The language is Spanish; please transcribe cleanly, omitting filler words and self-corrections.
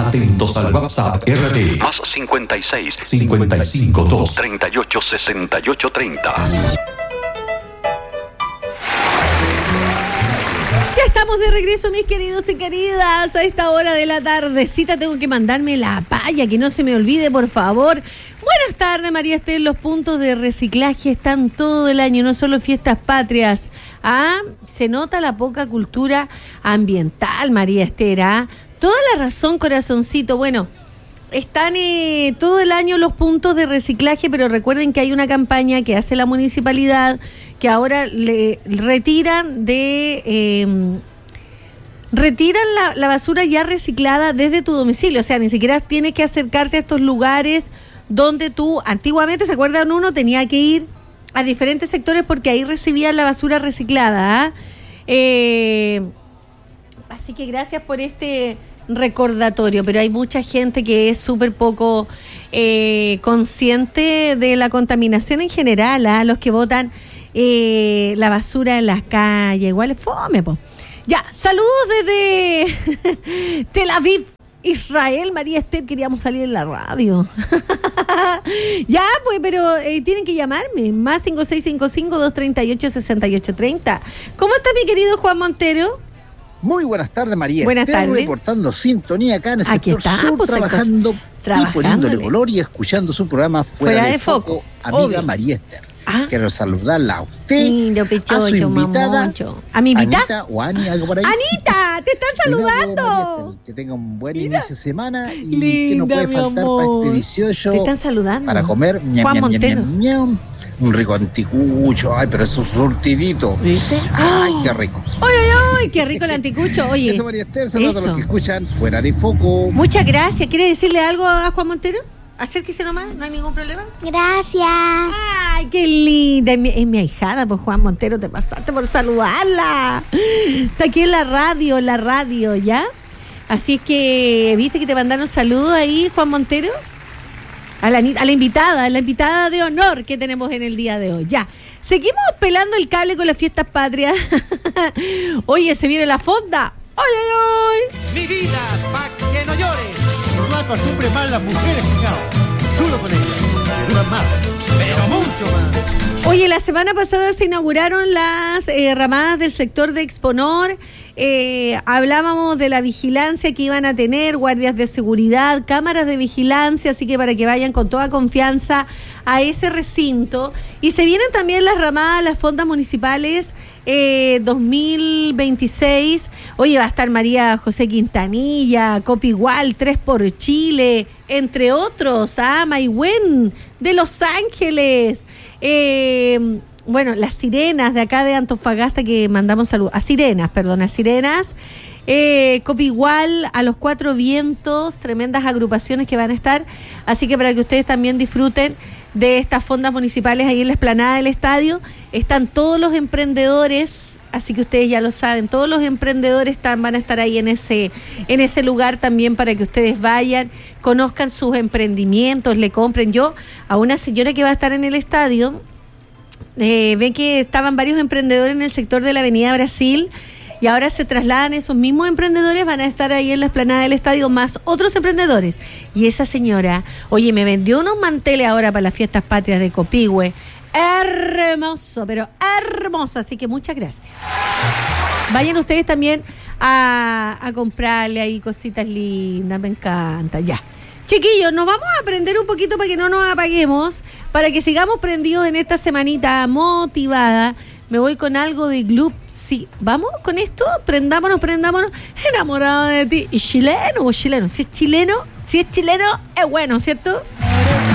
Atentos al WhatsApp RD. Más 56 55 2 38 68 30. Ya estamos de regreso, mis queridos y queridas. A esta hora de la tardecita tengo que mandarme la palla, que no se me olvide, por favor. Buenas tardes, María Esther. Los puntos de reciclaje están todo el año, no solo fiestas patrias. Se nota la poca cultura ambiental, María Esther. Toda la razón, corazoncito. Bueno, están todo el año los puntos de reciclaje, pero recuerden que hay una campaña que hace la municipalidad, que ahora le retiran la basura ya reciclada desde tu domicilio. O sea, ni siquiera tienes que acercarte a estos lugares donde tú, antiguamente, ¿se acuerdan? Uno tenía que ir a diferentes sectores porque ahí recibían la basura reciclada. Así que gracias por este recordatorio, pero hay mucha gente que es súper poco consciente de la contaminación en general, los que botan la basura en las calles, igual es fome, po. Ya, saludos desde Tel Aviv, Israel. María Esther, queríamos salir en la radio. Ya, pues, pero tienen que llamarme, más 5655-238-6830. ¿Cómo está mi querido Juan Montero? Muy buenas tardes, María. Buenas tardes. Reportando sintonía acá en el Aquí sector está, sur, pues, trabajando y poniéndole color y escuchando su programa Fuera de Foco. Amiga obvio. María Esther. Quiero saludarla a usted, Lindo, a su invitada, mamucho. ¿A mi invitada? Anita o Ani, algo por ahí. ¡Anita! ¡Te están saludando! María Esther, que tenga un buen inicio de semana y Linda, que no puede mi faltar amor. para este 18 Te están saludando. para comer Juan Montero. un rico anticucho. Ay, pero eso es surtidito. ¿Viste? Ay, qué rico. ¡Ay, qué rico el anticucho! Oye, Eso, María Esther, saludos a eso. los que escuchan Fuera de Foco. Muchas gracias. ¿Quiere decirle algo a Juan Montero? Acérquese nomás, no hay ningún problema. Gracias. ¡Ay, qué linda! Es mi ahijada, pues, Juan Montero, te pasaste por saludarla. Está aquí en la radio, ¿ya? Así es que, ¿viste que te mandaron saludos ahí, Juan Montero? A la invitada de honor que tenemos en el día de hoy. Ya, seguimos pelando el cable con las fiestas patrias. Oye, se viene la fonda. ¡Ay! Mi vida, pa' que no llores. Normal sufre más las mujeres, fijado. Duro con ellas, que duran más, pero mucho más. Oye, la semana pasada se inauguraron las ramadas del sector de Exponor. Hablábamos de la vigilancia que iban a tener, guardias de seguridad, cámaras de vigilancia, así que para que vayan con toda confianza a ese recinto. Y se vienen también las ramadas, las fondas municipales 2026. Oye, va a estar María José Quintanilla, Copigual, 3 por Chile, entre otros, Maigüen de Los Ángeles. Bueno, las sirenas de acá de Antofagasta, que mandamos saludos. A sirenas. Copigual, a los Cuatro Vientos, tremendas agrupaciones que van a estar. Así que para que ustedes también disfruten de estas fondas municipales ahí en la explanada del estadio, están todos los emprendedores, así que ustedes ya lo saben, todos los emprendedores van a estar ahí en ese lugar también para que ustedes vayan, conozcan sus emprendimientos, le compren. Yo, a una señora que va a estar en el estadio, ven que estaban varios emprendedores en el sector de la Avenida Brasil y ahora se trasladan esos mismos emprendedores, van a estar ahí en la explanada del estadio más otros emprendedores. Y esa señora, oye, me vendió unos manteles ahora para las fiestas patrias de Copihue. Hermoso, pero hermoso. Así que muchas gracias. Vayan ustedes también a comprarle ahí cositas lindas, me encanta. Ya. Chiquillos, nos vamos a prender un poquito para que no nos apaguemos, para que sigamos prendidos en esta semanita motivada. Me voy con algo de Gloop. Sí, vamos con esto, prendámonos, enamorado de ti. ¿Y chileno o chileno? Si es chileno, es bueno, ¿cierto?